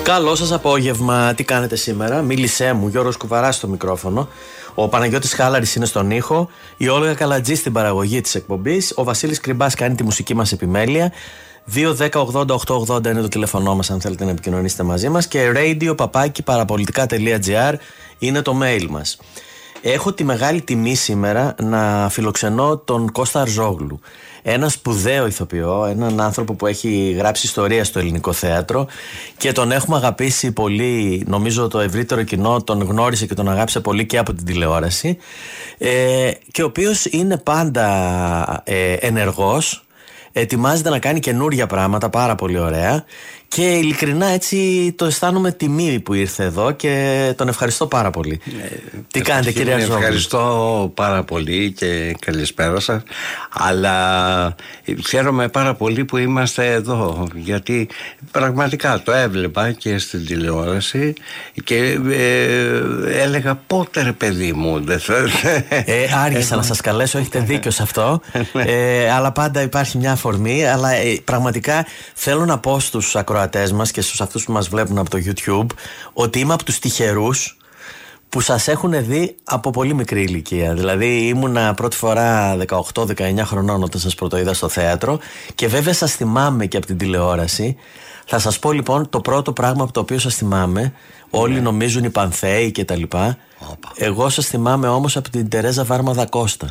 Καλό σας απόγευμα, τι κάνετε σήμερα? Μίλησέ μου, Γιώργος Κουβαράς στο μικρόφωνο. Ο Παναγιώτης Χάλαρης είναι στον ήχο. Η Όλγα Καλατζή στην παραγωγή της εκπομπής. Ο Βασίλης Κρυμπάς κάνει τη μουσική μας επιμέλεια. 2-10-80-880 είναι το τηλέφωνό μας αν θέλετε να επικοινωνήσετε μαζί μας. Και radio@parapolitica.gr είναι το mail μας. Έχω τη μεγάλη τιμή σήμερα να φιλοξενώ τον Κώστα Αρζόγλου. Ένα σπουδαίο ηθοποιό, έναν άνθρωπο που έχει γράψει ιστορία στο ελληνικό θέατρο και τον έχουμε αγαπήσει πολύ. Νομίζω το ευρύτερο κοινό τον γνώρισε και τον αγάπησε πολύ και από την τηλεόραση, και ο οποίος είναι πάντα ενεργός, ετοιμάζεται να κάνει καινούρια πράγματα πάρα πολύ ωραία και ειλικρινά έτσι το αισθάνομαι τιμή που ήρθε εδώ και τον ευχαριστώ πάρα πολύ. Τι κάνετε κύριε Αρζόγλου? Ευχαριστώ πάρα πολύ και καλησπέρα σας. Αλλά χαίρομαι πάρα πολύ που είμαστε εδώ, γιατί πραγματικά το έβλεπα και στην τηλεόραση και έλεγα πότε ρε παιδί μου δεν άργησα να σας καλέσω, έχετε δίκιο σε αυτό, αλλά πάντα υπάρχει μια αφορμή. Αλλά πραγματικά θέλω να πω στους ακροατές μας και στους αυτούς που μας βλέπουν από το YouTube ότι είμαι από τους τυχερούς που σας έχουν δει από πολύ μικρή ηλικία. Δηλαδή ήμουνα πρώτη φορά 18-19 χρονών όταν σας πρωτοείδα στο θέατρο και βέβαια σας θυμάμαι και από την τηλεόραση. Θα σας πω λοιπόν το πρώτο πράγμα από το οποίο σας θυμάμαι. Όλοι νομίζουν οι Πανθέοι και τα λοιπά. Εγώ σας θυμάμαι όμως από την Τερέζα Βάρμα Δα Κώστα.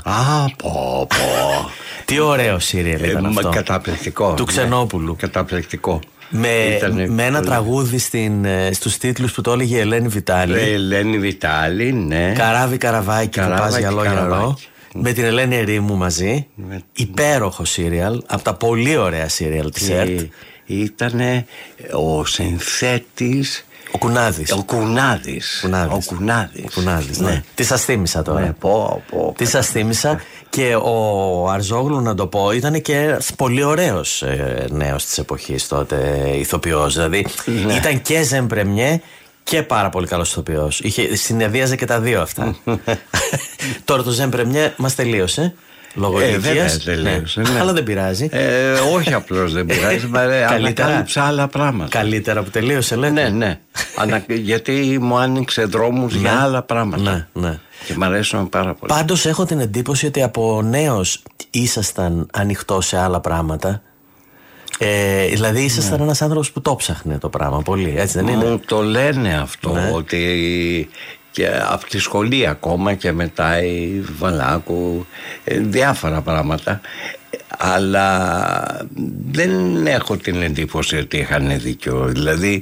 Τι ωραίο σύριελ ήταν αυτό. Καταπληκτικό. Του Ξενόπουλου. Καταπληκτικό. Με ένα τραγούδι στους τίτλους που το έλεγε η Ελένη Βιτάλη. Ελένη Βιτάλη, ναι. Καράβι καραβάκι που πας γυαλό γυαλό. Με την Ελένη Ερήμου μαζί. Υπέροχο σύριαλ. Από τα πολύ ωραία σύριαλ της ΕΡΤ. Ήτανε ο συνθέτης ο Κουνάδης. Ο Κουνάδης, ναι. Τι σας θύμισα τώρα. Ναι, τι σας θύμισα. Και ο Αρζόγλου, να το πω, ήταν και πολύ ωραίος νέος της εποχής τότε, ηθοποιός. Δηλαδή ήταν και ζεμπρεμιέ και πάρα πολύ καλός ηθοποιός. Συνεδίαζε και τα δύο αυτά. Τώρα το ζεμπρεμιέ μας τελείωσε. Λόγω ηλικίας. Ναι. Αλλά δεν πειράζει. Όχι απλώς δεν πειράζει, ανακάλυψα άλλα πράγματα. Καλύτερα που τελείωσε, λέτε. Ναι. Γιατί μου άνοιξε δρόμους για άλλα πράγματα. Ναι. Και μ' αρέσουν πάρα πολύ. Πάντως έχω την εντύπωση ότι από νέος ήσασταν ανοιχτός σε άλλα πράγματα. Δηλαδή ήσασταν ένας άνθρωπος που το ψάχνε το πράγμα πολύ, έτσι δεν είναι? Μου το λένε αυτό, ότι και από τη σχολή ακόμα και μετά η Βαλάκου, διάφορα πράγματα, αλλά δεν έχω την εντύπωση ότι είχαν δίκιο. Δηλαδή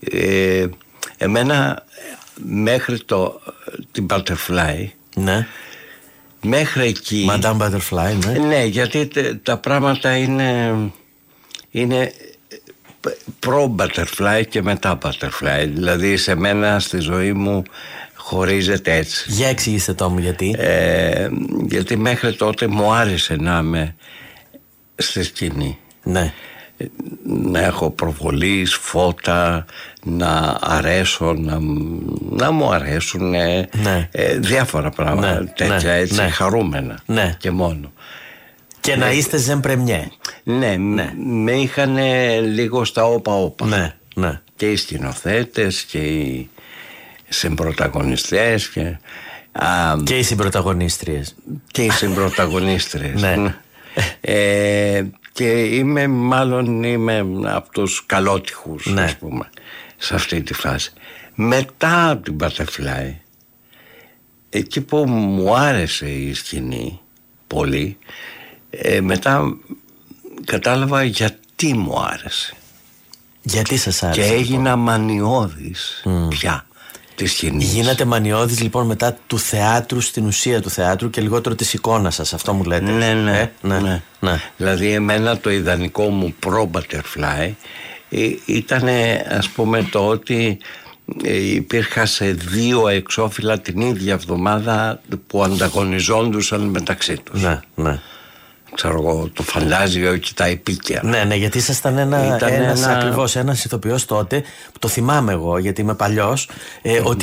εμένα μέχρι την Butterfly, ναι, μέχρι εκεί, Madame Butterfly, ναι, γιατί τα πράγματα είναι προ-Butterfly και μετά Butterfly. Δηλαδή σε μένα στη ζωή μου χωρίζεται έτσι. Για εξηγήστε το μου γιατί. Γιατί μέχρι τότε μου άρεσε να είμαι στη σκηνή. Ναι. Να έχω προβολής, φώτα, να αρέσω, να μου αρέσουν διάφορα πράγματα, τέτοια έτσι, χαρούμενα και μόνο. Και να είστε ζεμπρεμιέ. Ναι, με είχαν λίγο στα όπα-όπα. Ναι. Και οι σκηνοθέτες και οι συμπρωταγωνιστές και οι συμπρωταγωνίστριες. Ναι. Και είμαι από τους καλότυχους, ας πούμε, σε αυτή τη φάση. Μετά από την Butterfly, εκεί που μου άρεσε η σκηνή πολύ, μετά κατάλαβα γιατί μου άρεσε. Γιατί σας άρεσε? Και έγινα μανιώδης πια της σκηνής. Γίνατε μανιώδης λοιπόν μετά του θεάτρου, στην ουσία του θεάτρου και λιγότερο της εικόνας σας, αυτό μου λέτε? Ναι. Δηλαδή εμένα το ιδανικό μου προ-Butterfly ήταν, ας πούμε, το ότι υπήρχα σε 2 εξώφυλλα την ίδια εβδομάδα που ανταγωνιζόντουσαν μεταξύ τους. Ναι. Ξέρω εγώ, το φαντάζιο και τα επίκαια. Ναι, γιατί ήσασταν ένας ηθοποιός τότε, που το θυμάμαι εγώ γιατί είμαι παλιός, ότι